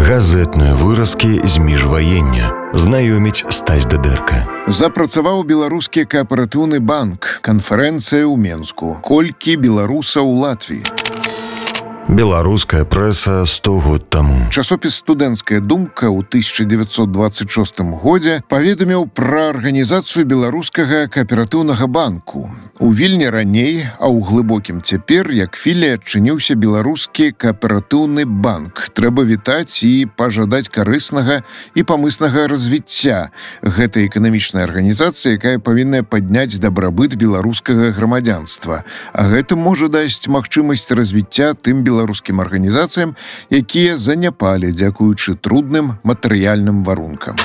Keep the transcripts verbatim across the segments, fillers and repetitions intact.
Газетныя выразкі з міжваення. Знаёміць стаць дадэрка. Запрацаваў беларускі кааператыўны банк. Канферэнцыя ў Менску. Колькі беларусаў у Латвіі. Беларуская прэса сто год таму. Часопіс «Студэнцкая думка» ў тысяча дзевяцьсот дваццаць шостым годзе паведаміў пра арганізацыю беларускага кааператыўнага банку. У Вільні раней, а ў глыбокім цяпер, як філія адчыніўся беларускі кааператыўны банк. Трэба вітаць і пажадаць карыснага і памыснага развіцця гэтай эканамічнай арганізацыі, якая павінна падняць дабрабыт беларускага грамадзянства. А гэта можа дасць магчымасць развіцця тым беларускім беларускім арганізацыям, якія заняпалі дзякуючы трудным матэрыяльным варункам.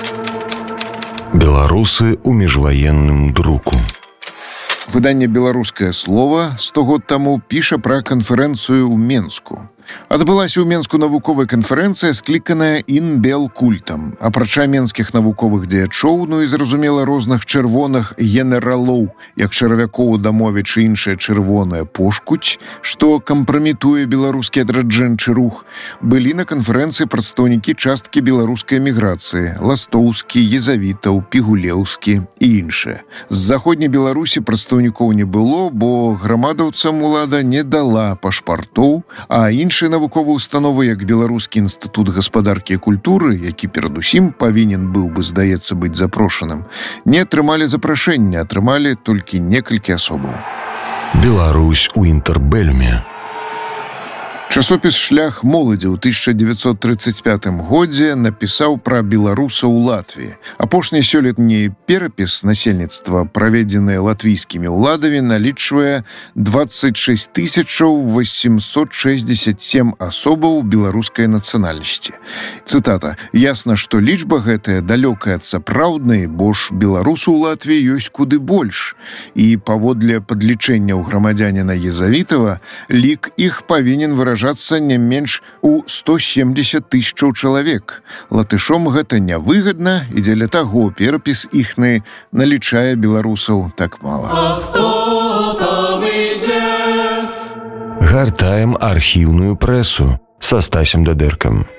Беларусы ў міжваенным друку. Выданне «Беларускае слова» сто год таму піша пра канферэнцыю ў Менску. Адбылася ў Менску навуковая канферэнцыя, скліканая інбелкультам. Апрача менскіх навуковых дзеячоў, ну і, зразумела, розных чырвоных генералоў, як чарвякоў у дамове чи іншая чырвоная пошкуць, што кампрамітуе беларускі адраджэнчы рух, былі на канферэнцыі прадстаўнікі часткі беларускай эміграцыі: Ластоўскі, Езавітаў, Пігулеўскі і іншыя. З заходняй Беларусі прадстаўнікоў не было, бо грамадаўцам улада не дала пашпартоў, а іншыя Іншыя навуковыя установы, як Беларускі інстытут гаспадаркі і культуры, які перадусім павінен быў бы, здаецца, быць запрошаным, не атрымалі запрашэння, атрымалі толькі некалькі асобаў. Беларусь у інтэрбэлюме. Часопіс «Шлях моладзі» ў тысяча дзевяцьсот трыццаць пятым годзе напісаў пра беларусаў у Латвіі. Апошні сёлетні перапіс насельніцтва, праведзены латвійскімі ўладамі, налічвае двадцать шесть тысяч восемьсот шестьдесят семь асобаў беларускай нацыянальнасці. Цытата: «Ясна, што лічба гэтая далёкая ад сапраўднай, бо ж беларусу ў Латвіі ёсць куды больш. І паводле падлічэнняў грамадзяніна Езавітава, лік іх павінен выражаць не менш у сто семьдесят тысячаў чалавек. Латышом гэта нявыгадна, і дзеля таго перапіс іхны налічае беларусаў так мала». А хто там ідзе? Гартаем архіўную прэсу са Стасем Дадэркам.